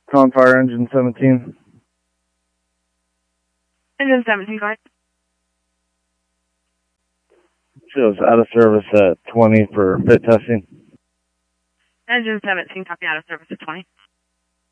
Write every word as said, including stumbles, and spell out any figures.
Confire engine seventeen. Engine seventeen, correct. Shows out of service at twenty for fit testing. Engine seventeen, copy, out of service at twenty.